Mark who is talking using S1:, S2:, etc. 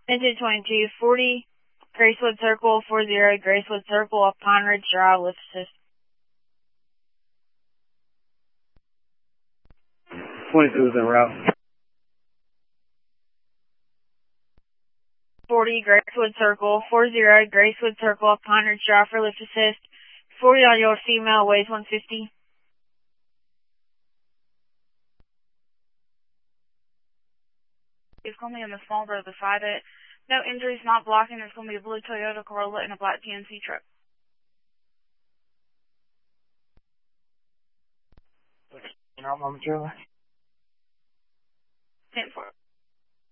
S1: Engine 2240, Gracewood Circle, 40, Gracewood Circle, up Pine Ridge Drive, lift assist.
S2: 22 is en route.
S1: 40, Gracewood Circle, 40, Gracewood Circle, up Pine Ridge Drive for lift assist. 40 on your female, weighs 150.
S3: It's going to be in the small door beside it. No injuries, not blocking. It's going to be a blue Toyota Corolla and a black GMC truck.
S2: Momentarily.
S3: 10-4.